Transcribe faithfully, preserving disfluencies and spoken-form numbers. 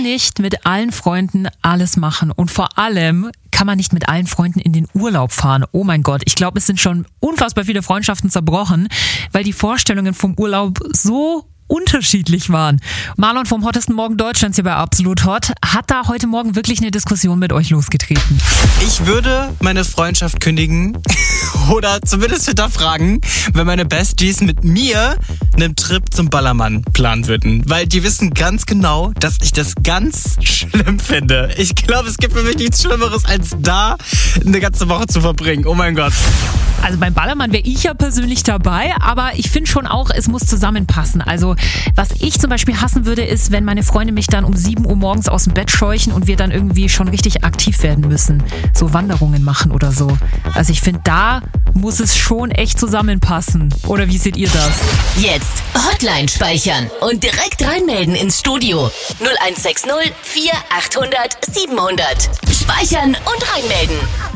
kann nicht mit allen Freunden alles machen und vor allem kann man nicht mit allen Freunden in den Urlaub fahren. Oh mein Gott, ich glaube, es sind schon unfassbar viele Freundschaften zerbrochen, weil die Vorstellungen vom Urlaub so unterschiedlich waren. Marlon vom hottesten Morgen Deutschlands hier bei Absolut Hot hat da heute Morgen wirklich eine Diskussion mit euch losgetreten. Ich würde meine Freundschaft kündigen oder zumindest hinterfragen, wenn meine Besties mit mir einen Trip zum Ballermann planen würden. Weil die wissen ganz genau, dass ich das ganz schlimm finde. Ich glaube, es gibt für mich nichts Schlimmeres, als da eine ganze Woche zu verbringen. Oh mein Gott. Also beim Ballermann wäre ich ja persönlich dabei, aber ich finde schon auch, es muss zusammenpassen. Also was ich zum Beispiel hassen würde, ist, wenn meine Freunde mich dann um sieben Uhr morgens aus dem Bett scheuchen und wir dann irgendwie schon richtig aktiv werden müssen. So Wanderungen machen oder so. Also ich finde, da muss es schon echt zusammenpassen. Oder wie seht ihr das? Jetzt Hotline speichern und direkt reinmelden ins Studio. null eins sechs null vier achthundert siebenhundert. Speichern und reinmelden.